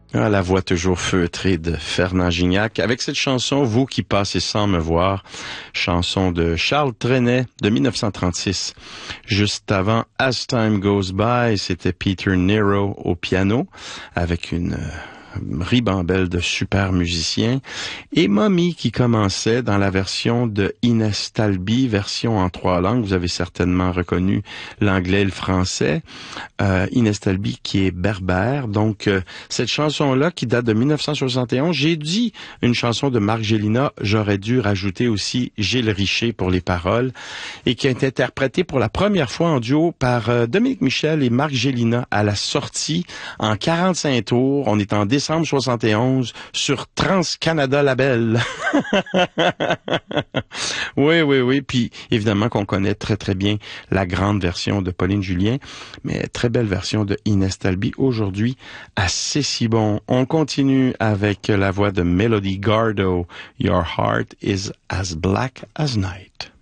Ah, la voix toujours feutrée de Fernand Gignac. Avec cette chanson, Vous qui passez sans me voir, chanson de Charles Trenet de 1936. Juste avant As Time Goes By, c'était Peter Nero au piano avec une ribambelle de super musiciens et Mommy qui commençait dans la version de Inès Talby, version en 3 langues. Vous avez certainement reconnu l'anglais et le français. Inès Talby qui est berbère. Donc, cette chanson-là qui date de 1971, j'ai dit une chanson de Marc Gélina, j'aurais dû rajouter aussi Gilles Richer pour les paroles et qui a été interprétée pour la première fois en duo par Dominique Michel et Marc Gélina à la sortie en 45 tours. On est en décembre 71 sur Trans-Canada Label. Oui. Puis évidemment qu'on connaît très très bien la grande version de Pauline Julien, mais très belle version de Inès Talby aujourd'hui à Cécibon. On continue avec la voix de Melody Gardot. Your heart is as black as night.